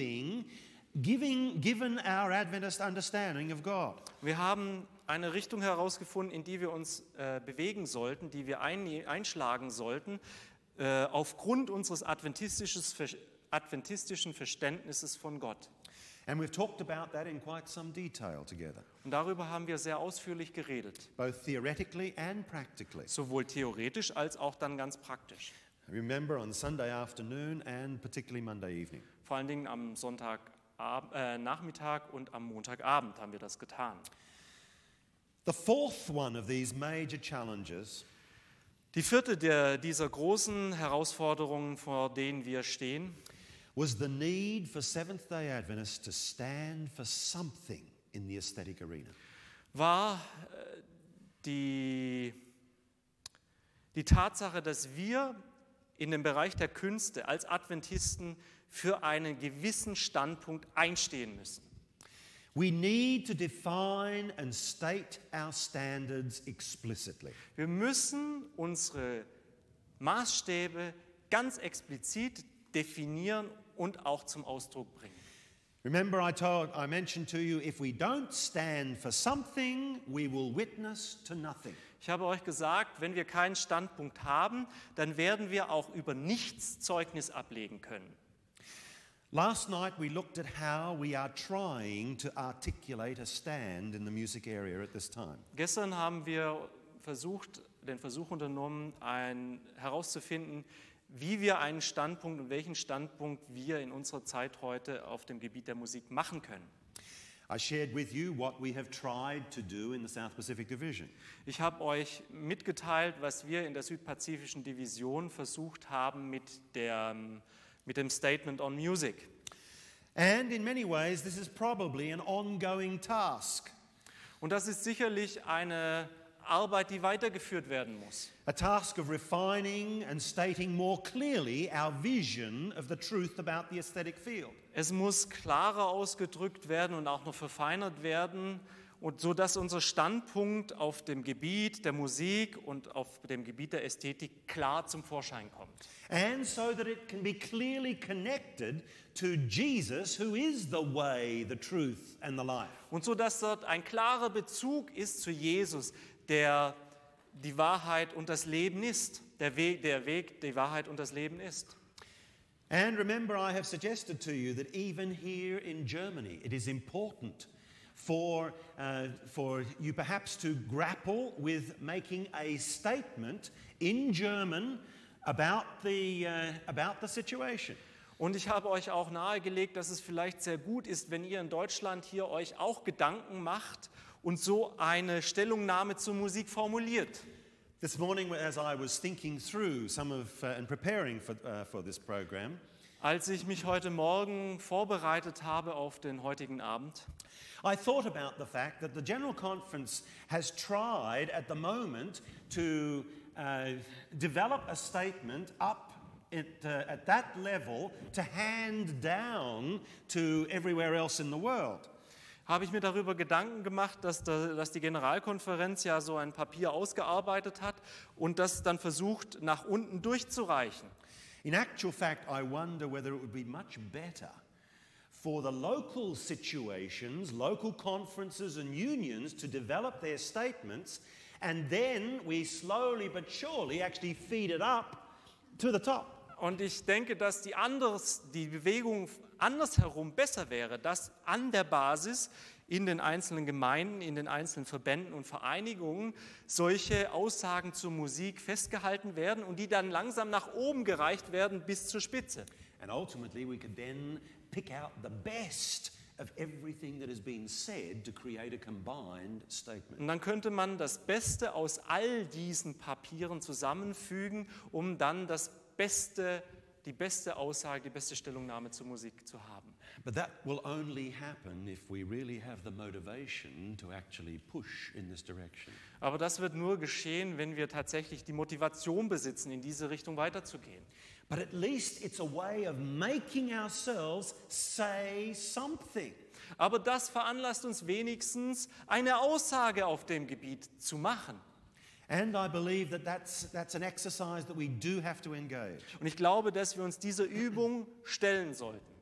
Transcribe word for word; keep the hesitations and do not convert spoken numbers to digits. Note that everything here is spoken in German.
moving, giving, given our Adventist understanding of God. Wir haben eine Richtung herausgefunden, in die wir uns äh, bewegen sollten, die wir ein, einschlagen sollten, äh, aufgrund unseres adventistischen, adventistischen Verständnisses von Gott. And we've talked about that in quite some detail together, Und darüber haben wir sehr ausführlich geredet, both theoretically and practically. sowohl theoretisch als auch dann ganz praktisch. Remember, on Sunday afternoon and particularly Monday evening. Vor allen Dingen am Sonntagnachmittag äh, Nachmittag und am Montagabend haben wir das getan. The fourth one of these major challenges Die vierte der, dieser großen Herausforderungen, vor denen wir stehen, was the need for Seventh-day Adventists to stand for something in the aesthetic arena. war äh, die, die Tatsache, dass wir in dem Bereich der Künste als Adventisten für einen gewissen Standpunkt einstehen müssen. We need to define and state our standards explicitly. Wir müssen unsere Maßstäbe ganz explizit definieren und auch zum Ausdruck bringen. Remember, I told, I mentioned to you, if we don't stand for something, we will witness to nothing. Ich habe euch gesagt, wenn wir keinen Standpunkt haben, dann werden wir auch über nichts Zeugnis ablegen können. Last night we looked at how we are trying to articulate a stand in the music area at this time. Gestern haben wir versucht, den Versuch unternommen, ein, herauszufinden, wie wir einen Standpunkt und welchen Standpunkt wir in unserer Zeit heute auf dem Gebiet der Musik machen können. I shared with you what we have tried to do in the South Pacific Division. Ich habe euch mitgeteilt, was wir in der südpazifischen Division versucht haben mit, der, mit dem Statement on Music. And in many ways this is probably an ongoing task. Und das ist sicherlich eine Arbeit, die weitergeführt werden muss. A task of refining and stating more clearly our vision of the truth about the aesthetic field. Es muss klarer ausgedrückt werden und auch noch verfeinert werden, und so dass unser Standpunkt auf dem Gebiet der Musik und auf dem Gebiet der Ästhetik klar zum Vorschein kommt. And so that it can be clearly connected to Jesus, who is the way, the truth and the life. Und so dass dort ein klarer Bezug ist zu Jesus, der die Wahrheit und das Leben ist, der Weg, der Weg, die Wahrheit und das Leben ist. And remember, I have suggested to you that even here in Germany, it is important for, uh, for you perhaps to grapple with making a statement in German about the, uh, about the situation. Und ich habe euch auch nahegelegt, dass es vielleicht sehr gut ist, wenn ihr in Deutschland hier euch auch Gedanken macht und so eine Stellungnahme zur Musik formuliert. This morning, as I was thinking through some of uh, and preparing for, uh, for this program, Als ich mich heute Morgen vorbereitet habe auf den heutigen Abend, I thought about the fact that the General Conference has tried at the moment to uh, develop a statement up at, uh, at that level to hand down to everywhere else in the world. habe ich mir darüber Gedanken gemacht, dass, da, dass die Generalkonferenz ja so ein Papier ausgearbeitet hat und das dann versucht, nach unten durchzureichen. In actual fact, I wonder whether it would be much better for the local situations, local conferences and unions to develop their statements, and then we slowly but surely actually feed it up to the top. Und ich denke, dass die, anders, die Bewegung andersherum besser wäre, dass an der Basis in den einzelnen Gemeinden, in den einzelnen Verbänden und Vereinigungen solche Aussagen zur Musik festgehalten werden und die dann langsam nach oben gereicht werden bis zur Spitze. And ultimately we could then pick out the best of everything that has been said to create a combined statement. Und dann könnte man das Beste aus all diesen Papieren zusammenfügen, um dann das Beste, die beste Aussage, die beste Stellungnahme zur Musik zu haben. But that will only happen if we really have the motivation to actually push in this direction. Aber das wird nur geschehen, wenn wir tatsächlich die Motivation besitzen, in diese Richtung weiterzugehen. But at least it's a way of making ourselves say something. Aber das veranlasst uns wenigstens, eine Aussage auf dem Gebiet zu machen. And I believe that that's, that's an exercise that we do have to engage. Und ich glaube, dass wir uns dieser Übung stellen sollten.